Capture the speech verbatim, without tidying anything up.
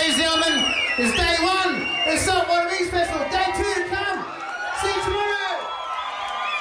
ladies and gentlemen, it's day one. It's Saltwater East Festival